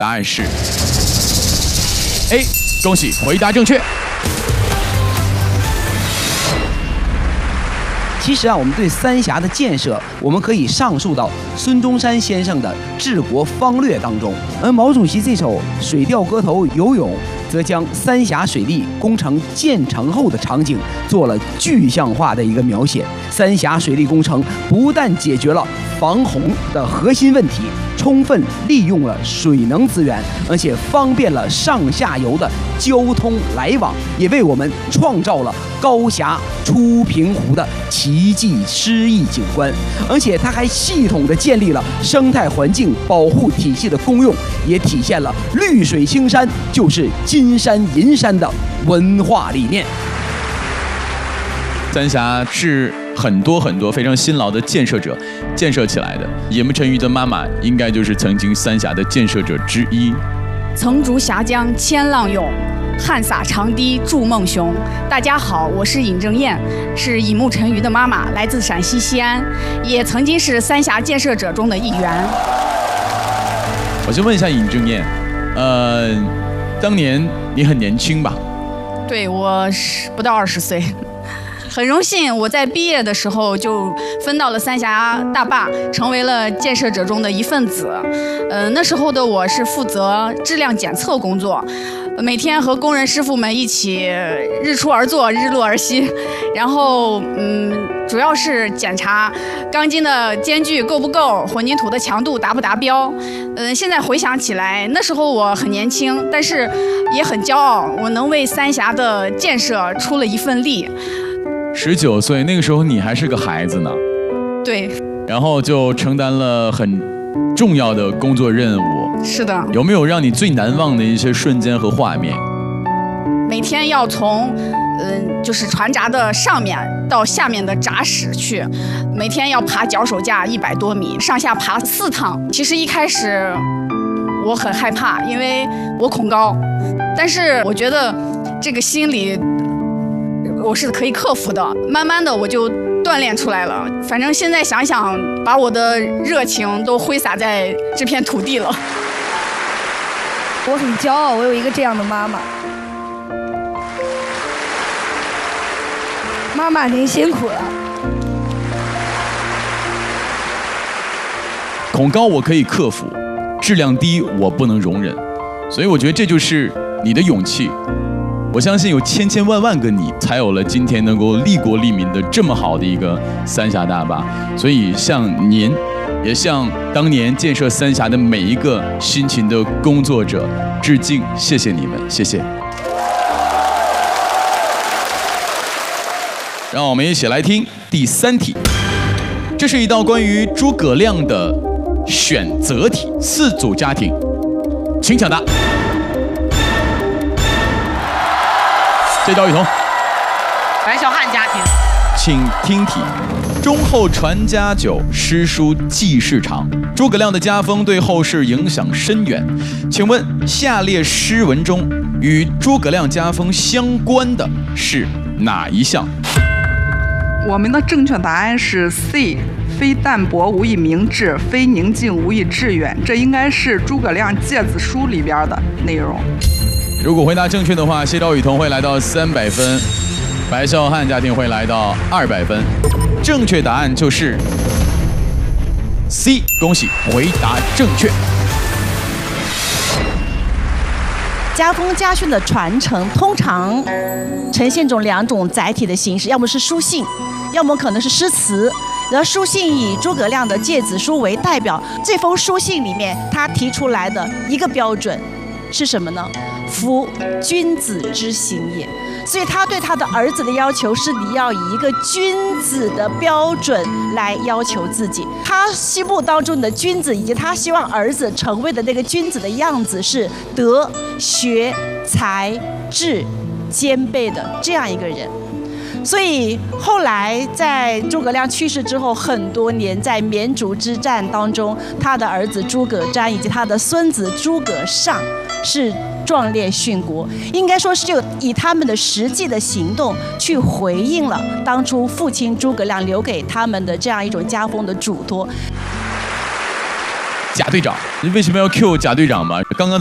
答案是 A， 恭喜回答正确。 其实啊，我们对三峡的建设，我们可以上溯到孙中山先生的《治国方略》当中，而毛主席这首《水调歌头·游泳》则将三峡水利工程建成后的场景做了具象化的一个描写。三峡水利工程不但解决了防洪的核心问题，充分利用了水能资源，而且方便了上下游的交通来往，也为我们创造了高峡出平湖的奇迹诗意景观。而且它还系统地建立了生态环境保护体系的功用，也体现了绿水青山就是金山银山的文化理念。 三峡是很多非常辛劳的建设者建设起来的。野木成瑜的妈妈应该就是曾经三峡的建设者之一。 曾逐峡江千浪涌，汉洒长堤筑梦熊。大家好，我是尹正燕，是野木成瑜的妈妈，来自陕西西安，也曾经是三峡建设者中的一员。 我先问一下尹正燕，当年你很年轻吧？ 对，我是不到20岁。很荣幸，我在毕业的时候就分到了三峡大坝，成为了建设者中的一份子。那时候的我是负责质量检测工作，每天和工人师傅们一起日出而作，日落而息，然后主要是检查钢筋的间距够不够，混凝土的强度达不达标。现在回想起来，那时候我很年轻，但是也很骄傲，我能为三峡的建设出了一份力。 19岁那个时候你还是个孩子呢， 对， 然后就承担了很重要的工作任务。 是的。 有没有让你最难忘的一些瞬间和画面？ 每天要从就是船闸的上面到下面的闸室去，每天要爬脚手架100多米，上下爬4趟。其实一开始我很害怕，因为我恐高，但是我觉得这个心理我是可以克服的，慢慢的我就锻炼出来了。反正现在想想，把我的热情都挥洒在这片土地了。 我很骄傲，我有一个这样的妈妈。妈妈，您辛苦了。 恐高我可以克服，质量低我不能容忍，所以我觉得这就是你的勇气。我相信有千千万万个你，才有了今天能够利国利民的这么好的一个三峡大坝。所以向您，也向当年建设三峡的每一个辛勤的工作者致敬，谢谢你们，谢谢。让我们一起来听第3题，这是一道关于诸葛亮的选择题，4组家庭，请抢答。这道雨桐， 白孝汉家庭， 请听题：忠厚传家久，诗书继世长。诸葛亮的家风对后世影响深远。请问下列诗文中与诸葛亮家风相关的是哪一项？ 我们的正确答案是 C， 非淡泊无以明志，非宁静无以致远。这应该是诸葛亮诫子书里边的内容。 如果回答正确的话，谢昭雨桐会来到300分，白孝汉家庭会来到200分。正确答案就是 C， 恭喜回答正确。 家风家训的传承通常呈现2种载体的形式，要么是书信，要么可能是诗词。然后书信以诸葛亮的诫子书为代表，这封书信里面他提出来的一个标准是什么呢？夫君子之行也。所以他对他的儿子的要求是，你要以一个君子的标准来要求自己。他心目当中的君子，以及他希望儿子成为的那个君子的样子，是德、学、才、智兼备的这样一个人。所以后来在诸葛亮去世之后很多年，在绵竹之战当中，他的儿子诸葛瞻以及他的孙子诸葛尚是壮烈殉国，应该说是就以他们的实际的行动去回应了当初父亲诸葛亮留给他们的这样一种家风的嘱托。 贾队长。为什么要 Q 贾队长吧？刚刚